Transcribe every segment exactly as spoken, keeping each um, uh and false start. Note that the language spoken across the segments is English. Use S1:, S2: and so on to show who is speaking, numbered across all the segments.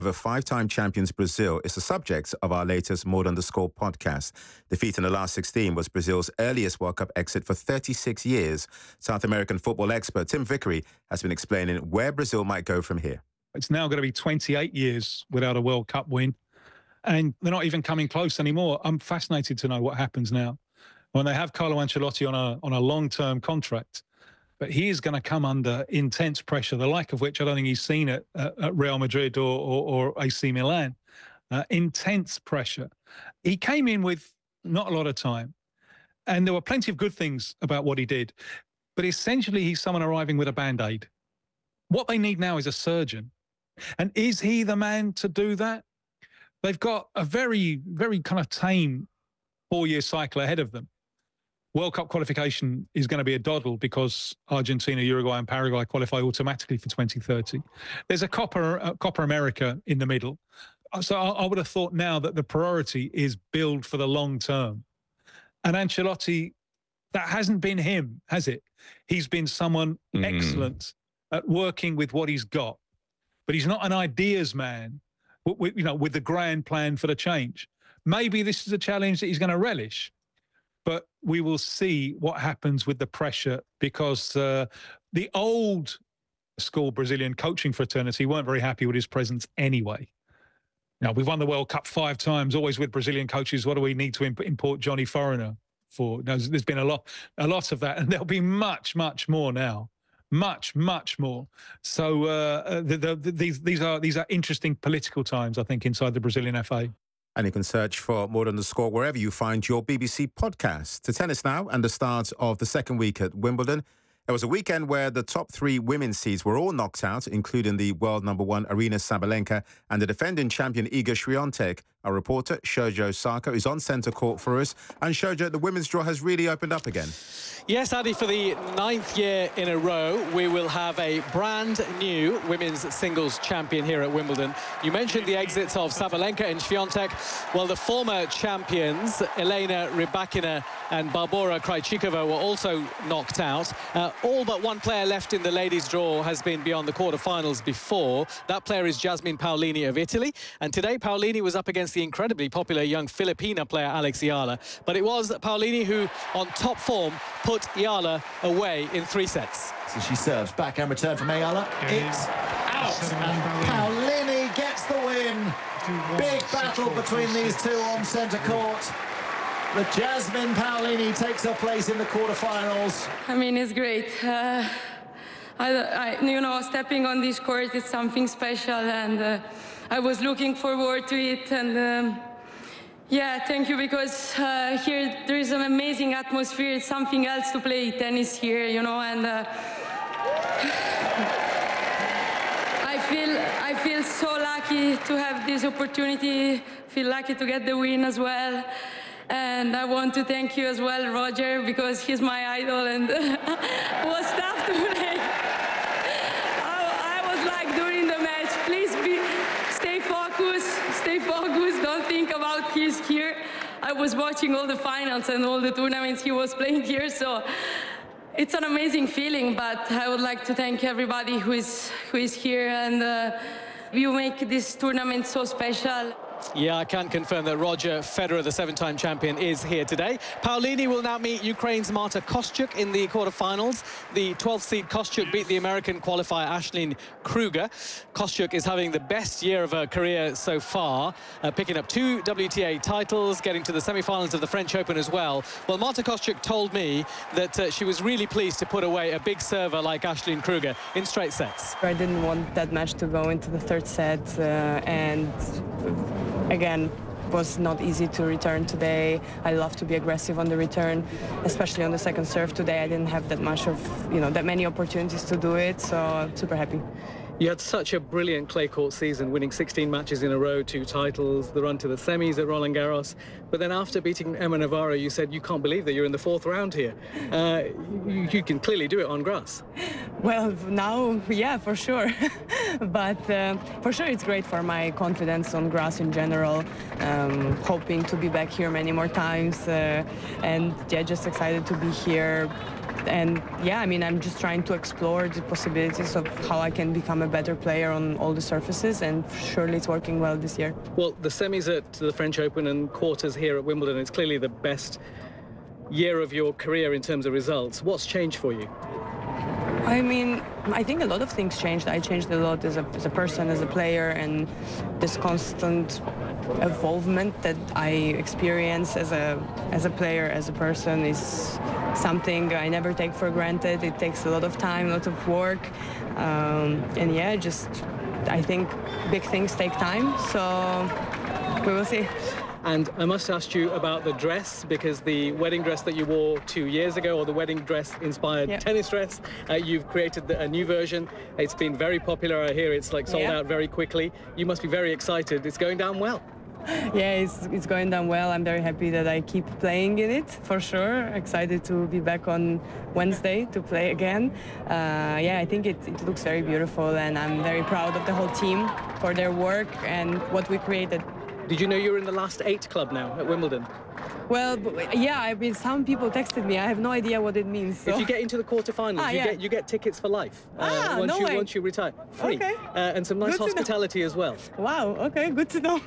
S1: The five-time champions Brazil is the subject of our latest More Than the Score podcast. Defeat in the last sixteen was Brazil's earliest World Cup exit for thirty-six years. South American football expert Tim Vickery has been explaining where Brazil might go from here.
S2: It's now going to be twenty-eight years without a World Cup win, and they're not even coming close anymore. I'm fascinated to know what happens now when they have Carlo Ancelotti on a on a long-term contract. But he is going to come under intense pressure, the like of which I don't think he's seen at, uh, at Real Madrid or, or, or A C Milan. Uh, intense pressure. He came in with not a lot of time, and there were plenty of good things about what he did. But essentially, he's someone arriving with a Band-Aid. What they need now is a surgeon. And is he the man to do that? They've got a very, very kind of tame four-year cycle ahead of them. World Cup qualification is going to be a doddle because Argentina, Uruguay and Paraguay qualify automatically for twenty thirty. There's a Copa, uh, Copa America in the middle. So I, I would have thought now that the priority is build for the long term. And Ancelotti, that hasn't been him, has it? He's been someone mm. excellent at working with what he's got. But he's not an ideas man, with, you know, with the grand plan for the change. Maybe this is a challenge that he's going to relish. But we will see what happens with the pressure because uh, the old school Brazilian coaching fraternity weren't very happy with his presence anyway. Now, we've won the World Cup five times, always with Brazilian coaches. What do we need to imp- import Johnny Foreigner for? Now, there's been a lot, a lot of that, and there'll be much, much more now. Much, much more. So uh, the, the, the, these, these are these are interesting political times, I think, inside the Brazilian F A.
S1: And you can search for More Than the Score wherever you find your B B C podcast. To tennis now and the start of the second week at Wimbledon. It was a weekend where the top three women's seeds were all knocked out, including the world number one Aryna Sabalenka and the defending champion Iga Swiatek. Our reporter, Shojo Saka, is on centre court for us. And Shojo, the women's draw has really opened up again.
S3: Yes, Andy, for the ninth year in a row, we will have a brand new women's singles champion here at Wimbledon. You mentioned the exits of Sabalenka and Swiatek. Well, the former champions, Elena Rybakina and Barbora Krejcikova, were also knocked out. Uh, all but one player left in the ladies' draw has been beyond the quarterfinals before. That player is Jasmine Paolini of Italy. And today, Paolini was up against the incredibly popular young Filipina player Alex Ayala. But it was Paolini who, on top form, put Ayala away in three sets.
S4: So she serves back and return from Ayala. It's out, and Paolini gets the win. Big battle between these two on centre court. The Jasmine Paolini takes her place in the quarterfinals.
S5: I mean, it's great. Uh, I, I, you know, stepping on this court is something special, and uh, I was looking forward to it. And um, yeah, thank you, because uh, here there is an amazing atmosphere. It's something else to play tennis here, you know, and uh, I feel I feel so lucky to have this opportunity. Feel lucky to get the win as well. And I want to thank you as well, Roger, because he's my idol, and was tough to play. I, I was like during the match, please be, stay focused, stay focused, don't think about he's here. I was watching all the finals and all the tournaments he was playing here, so it's an amazing feeling, but I would like to thank everybody who is, who is here, and uh, you make this tournament so special.
S3: Yeah, I can confirm that Roger Federer, the seven-time champion, is here today. Paolini will now meet Ukraine's Marta Kostyuk in the quarterfinals. The twelfth seed Kostyuk beat the American qualifier Aisling Kruger. Kostyuk is having the best year of her career so far, uh, picking up two W T A titles, getting to the semi-finals of the French Open as well. Well, Marta Kostyuk told me that uh, she was really pleased to put away a big server like Aisling Kruger in straight sets.
S6: I didn't want that match to go into the third set, uh, and again, was not easy to return today. I love to be aggressive on the return, especially on the second serve today. I didn't have that much of, you know, that many opportunities to do it, so super happy.
S3: You had such a brilliant clay court season, winning sixteen matches in a row, two titles, the run to the semis at Roland Garros. But then after beating Emma Navarro, you said you can't believe that you're in the fourth round here. Uh, you, you can clearly do it on grass.
S6: Well, now, yeah, for sure. But uh, for sure it's great for my confidence on grass in general. Um, hoping to be back here many more times. Uh, and yeah, just excited to be here. And yeah, I mean, I'm just trying to explore the possibilities of how I can become a better player on all the surfaces, and surely it's working well this year.
S3: Well, the semis at the French Open and quarters here at Wimbledon, it's clearly the best year of your career in terms of results. What's changed for you?
S6: I mean, I think a lot of things changed. I changed a lot as a, as a person, as a player, and this constant evolvement that I experience as a as a player, as a person, is something I never take for granted. It takes a lot of time, a lot of work, um, and yeah, just I think big things take time, so we will see.
S3: And I must ask you about the dress, because the wedding dress that you wore two years ago, or the wedding dress-inspired
S6: yep.
S3: tennis dress, uh, you've created a new version. It's been very popular. I hear it's like sold
S6: yeah.
S3: out very quickly. You must be very excited. It's going down well.
S6: Yeah, it's, it's going down well. I'm very happy that I keep playing in it, for sure. Excited to be back on Wednesday to play again. Uh, yeah, I think it, it looks very beautiful, and I'm very proud of the whole team for their work and what we created.
S3: Did you know you're in the last eight club now at Wimbledon?
S6: Well, yeah, I mean, some people texted me. I have no idea what it means. So.
S3: If you get into the quarterfinals,
S6: ah,
S3: you
S6: yeah.
S3: get you get tickets for life.
S6: Ah,
S3: uh, once
S6: no
S3: you
S6: way.
S3: once you retire, free,
S6: okay.
S3: uh, and some nice
S6: Good
S3: hospitality as well.
S6: Wow. Okay, good to know.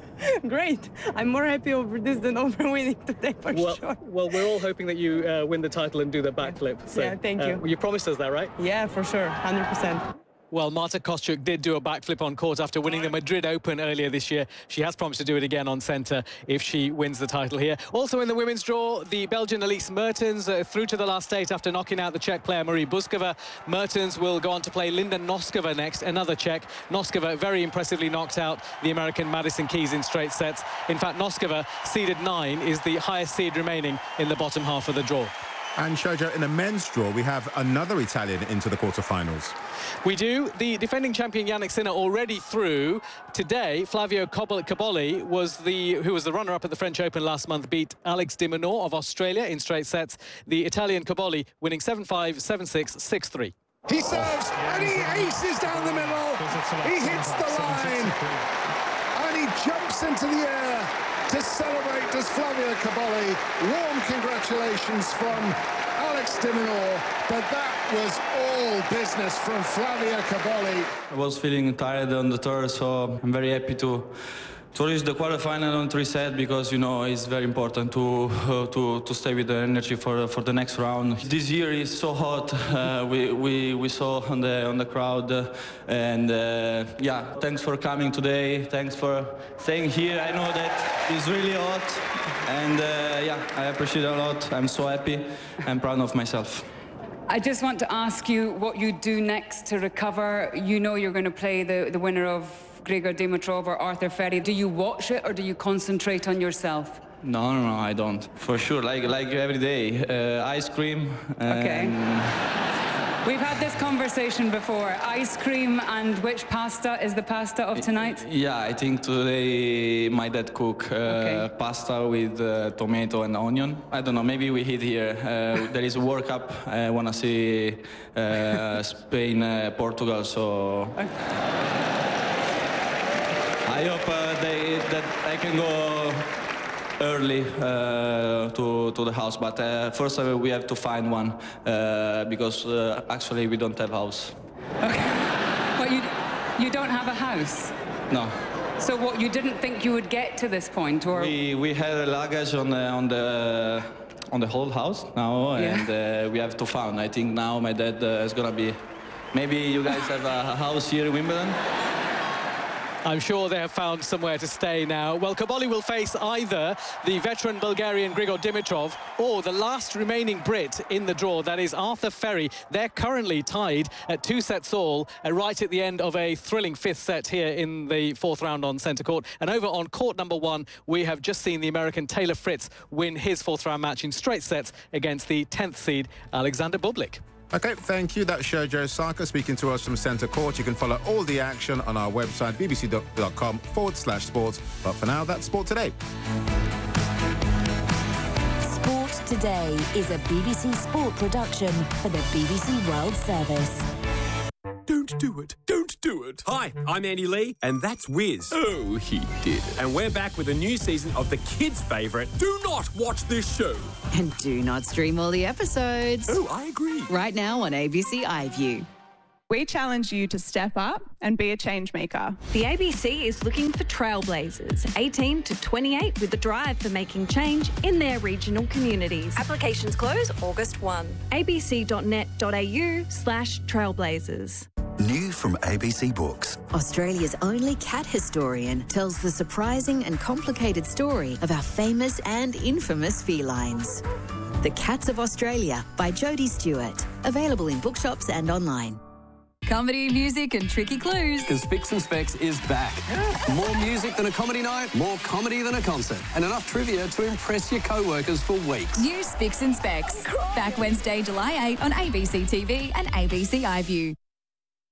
S6: Great. I'm more happy over this than over winning today, for
S3: well,
S6: sure.
S3: Well, we're all hoping that you uh, win the title and do the backflip. So,
S6: yeah, thank you.
S3: Uh, you promised us that, right?
S6: Yeah, for sure, one hundred percent.
S3: Well, Marta Kostyuk did do a backflip on court after winning the Madrid Open earlier this year. She has promised to do it again on centre if she wins the title here. Also in the women's draw, the Belgian Elise Mertens uh, through to the last eight after knocking out the Czech player Marie Buskova. Mertens will go on to play Linda Noskova next, another Czech. Noskova very impressively knocked out the American Madison Keys in straight sets. In fact, Noskova, seeded nine, is the highest seed remaining in the bottom half of the draw.
S1: And Sergio, in the men's draw, we have another Italian into the quarterfinals.
S3: We do. The defending champion Jannik Sinner already through. Today, Flavio Cobolli was the who was the runner-up at the French Open last month, beat Alex de Minaur of Australia in straight sets. The Italian Cobolli winning seven five, seven six, six three.
S7: He serves and he aces down the middle. He hits the line and he jumps into the air to celebrate as Flavio Cobolli. Warm congratulations from Alex de Minaur, but that was all business from Flavio Cobolli.
S8: I was feeling tired on the tour, so I'm very happy to to reach the quarterfinal on three set, because you know it's very important to uh, to to stay with the energy for for the next round. This year is so hot. Uh, we we we saw on the on the crowd, uh, and uh, yeah. Thanks for coming today. Thanks for staying here. I know that it's really hot, and uh, yeah, I appreciate it a lot. I'm so happy. I'm proud of myself.
S9: I just want to ask you what you do next to recover. You know you're going to play the the winner of Grigor Dimitrov or Arthur Ferry. Do you watch it or do you concentrate on yourself?
S8: No, no, no, I don't. For sure, like like every day, uh, ice cream.
S9: Okay. We've had this conversation before. Ice cream, and which pasta is the pasta of tonight?
S8: Yeah, I think today my dad cook uh,
S9: okay.
S8: pasta with uh, tomato and onion. I don't know, maybe we hit here. Uh, there is a World Cup. I want to see uh, Spain, uh, Portugal, so... Okay. I hope uh, they, that I can go early uh, to, to the house, but uh, first uh, we have to find one, uh, because uh, actually we don't have house.
S9: Okay. Well, you, you don't have a house?
S8: No.
S9: So what, you didn't think you would get to this point, or? We,
S8: we had a luggage on the, on the, on the whole house now,
S9: yeah.
S8: and uh, we have to find. I think now my dad uh, is gonna be, maybe you guys have a house here in Wimbledon?
S3: I'm sure they have found somewhere to stay now. Well, Cobolli will face either the veteran Bulgarian Grigor Dimitrov or the last remaining Brit in the draw, that is Arthur Ferry. They're currently tied at two sets all, uh, right at the end of a thrilling fifth set here in the fourth round on centre court. And over on court number one, we have just seen the American Taylor Fritz win his fourth round match in straight sets against the tenth seed Alexander Bublik.
S1: Okay, thank you. That's Sergio Sarka speaking to us from Centre Court. You can follow all the action on our website, bbc.com forward slash sports. But for now, that's Sport Today.
S10: Sport Today is a B B C Sport production for the B B C World Service.
S7: Don't do it. Don't
S11: Stewart.
S12: Hi, I'm Andy Lee, and that's Wiz.
S11: Oh, he did.
S12: And we're back with a new season of the kids' favourite, Do Not Watch This Show.
S13: And do not stream all the episodes.
S11: Oh, I agree.
S13: Right now on A B C iView.
S14: We challenge you to step up and be a change maker.
S15: The A B C is looking for trailblazers, eighteen to twenty-eight, with a drive for making change in their regional communities. Applications close August first. abc.net.au slash trailblazers.
S16: New from A B C Books.
S10: Australia's only cat historian tells the surprising and complicated story of our famous and infamous felines. The Cats of Australia by Jodie Stewart. Available in bookshops and online.
S13: Comedy, music and tricky clues.
S17: Because Spicks and Specs is back. More music than a comedy night, more comedy than a concert, and enough trivia to impress your co-workers for weeks.
S13: New Spicks and Specs. Back Wednesday, July eighth on A B C T V and A B C iView.